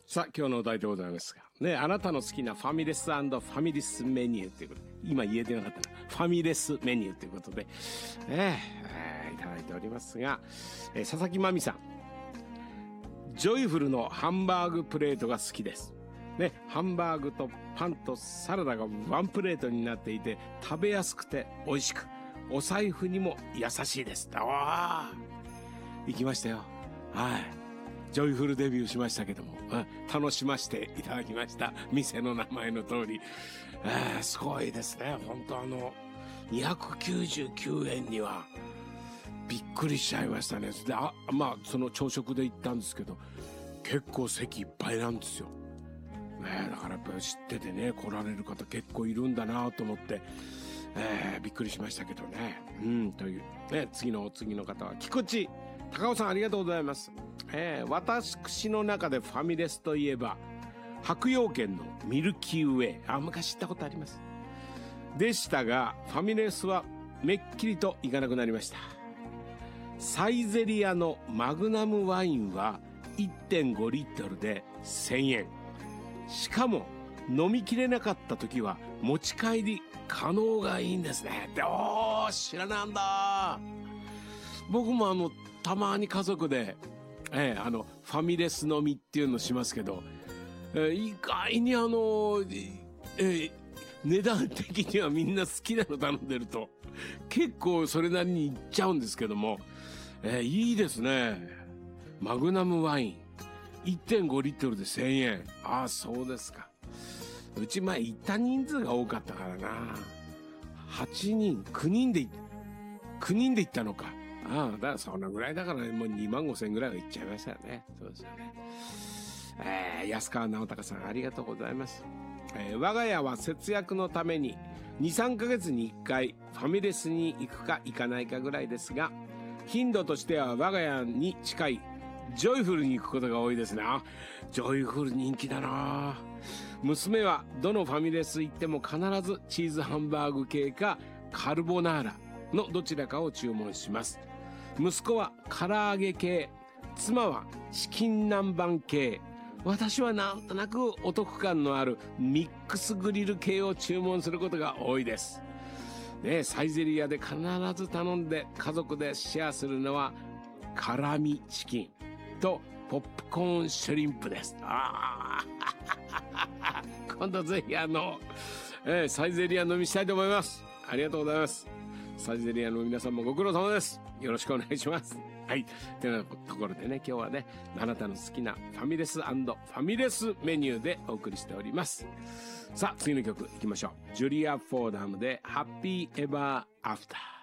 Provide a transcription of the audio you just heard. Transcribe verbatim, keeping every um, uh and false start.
さあ、今日のお題でございますが。ね、あなたの好きなファミレス&ファミレスメニューということで、今言えてなかったな。ファミレスメニューということで、えー、いただいておりますが、えー、佐々木まみさん。ジョイフルのハンバーグプレートが好きです。ね、ハンバーグとパンとサラダがワンプレートになっていて、食べやすくて美味しく、お財布にも優しいです。ああ、行きましたよ。はい。ジョイフルデビューしましたけども、楽しませていただきました。店の名前の通り。えー、すごいですね。本当あの、にひゃくきゅうじゅうきゅうえんには、びっくりしちゃいましたね。で、あ、まあ、その朝食で行ったんですけど、結構席いっぱいなんですよ。ね、だからやっぱり知っててね、来られる方結構いるんだなと思って、えー、びっくりしましたけどね。うん、という。ね、次のお次の方は、菊池。高尾さんありがとうございます。えー、私の中でファミレスといえば、白洋軒のミルキーウェイ。あ、昔知ったことあります。でしたが、ファミレスはめっきりと行かなくなりました。サイゼリアのマグナムワインは いってんごリットルでせんえん。しかも、飲みきれなかった時は持ち帰り可能がいいんですね。で、おー、知らなんだ。僕もあの、たまに家族で、えー、あの、ファミレス飲みっていうのしますけど、えー、意外にあの、えー、値段的にはみんな好きなの頼んでると、結構それなりにいっちゃうんですけども、えー、いいですね。マグナムワイン。いってんごリットルでせんえん。ああ、そうですか。うち前行った人数が多かったからな。はちにん、きゅうにんで、きゅうにんで行ったのか。ああ、だからそんなぐらいだからね、もうにまんごせんぐらいは行っちゃいましたよね。そうですよね。えー、安川直隆さんありがとうございます。えー、我が家は節約のためにに、さんかげつにいっかいファミレスに行くか行かないかぐらいですが、頻度としては我が家に近いジョイフルに行くことが多いですね。あ、ジョイフル人気だな。娘はどのファミレス行っても必ずチーズハンバーグ系かカルボナーラのどちらかを注文します。息子は唐揚げ系、妻はチキン南蛮系、私はなんとなくお得感のあるミックスグリル系を注文することが多いです。ね、サイゼリヤで必ず頼んで家族でシェアするのは辛味チキンとポップコーンシュリンプです。ああ今度ぜひあの、えー、サイゼリヤ飲みしたいと思います。ありがとうございます。サイゼリヤの皆さんもご苦労様です。よろしくお願いします。はい。というところでね、今日はね、あなたの好きなファミレス&ファミレスメニューでお送りしております。さあ、次の曲いきましょう。ジュリア・フォーダムでハッピーエバーアフター。